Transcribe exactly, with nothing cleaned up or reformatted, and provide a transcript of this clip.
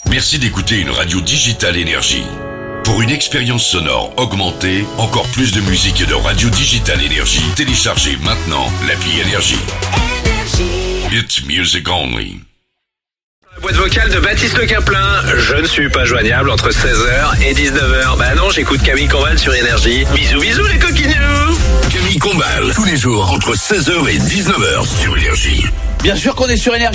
Merci d'écouter une radio digitale Énergie. Pour une expérience sonore augmentée, encore plus de musique et de radio digitale Énergie, téléchargez maintenant l'appli Énergie. It's music only. Boîte vocale de Baptiste Le Caplin. Je ne suis pas joignable entre seize heures et dix-neuf heures. Bah non, j'écoute Camille Combal sur Énergie. Bisous, bisous les coquinous. Camille Combal, tous les jours entre seize heures et dix-neuf heures sur Énergie. Bien sûr qu'on est sur Énergie.